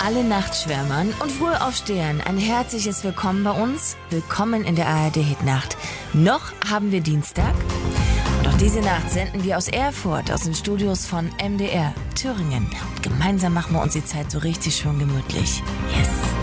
Alle Nachtschwärmern und Frühaufstehern ein herzliches Willkommen bei uns. Willkommen in der ARD-Hitnacht. Noch haben wir Dienstag. Und auch diese Nacht senden wir aus Erfurt, aus den Studios von MDR Thüringen. Und gemeinsam machen wir uns die Zeit so richtig schön gemütlich. Yes!